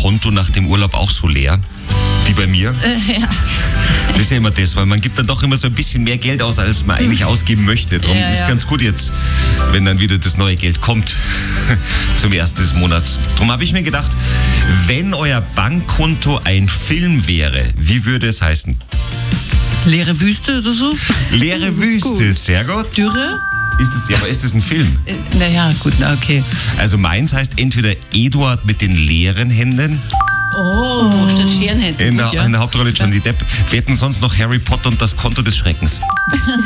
Konto nach dem Urlaub auch so leer? Wie bei mir? Ja. Das ist ja immer das, weil man gibt dann doch immer so ein bisschen mehr Geld aus, als man eigentlich ausgeben möchte. Darum ist ganz gut jetzt, wenn dann wieder das neue Geld kommt zum ersten des Monats. Darum habe ich mir gedacht, wenn euer Bankkonto ein Film wäre, wie würde es heißen? Leere Wüste oder so? Leere Wüste, sehr gut. Dürre? Aber ist das ein Film? Naja, gut, okay. Also meins heißt entweder Eduard mit den leeren Händen. Oh, statt Scherenhänden. In der Hauptrolle Johnny Depp. Wir hätten sonst noch Harry Potter und das Konto des Schreckens.